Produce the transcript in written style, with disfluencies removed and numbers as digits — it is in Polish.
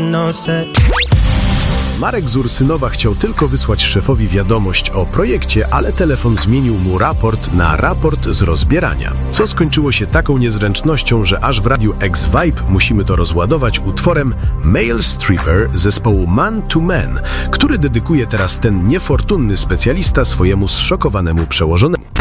no set. Marek z Ursynowa chciał tylko wysłać szefowi wiadomość o projekcie, ale telefon zmienił mu raport na raport z rozbierania. Co skończyło się taką niezręcznością, że aż w radiu X-Vibe musimy to rozładować utworem Male Stripper zespołu Man to Man, który dedykuje teraz ten niefortunny specjalista swojemu zszokowanemu przełożonemu.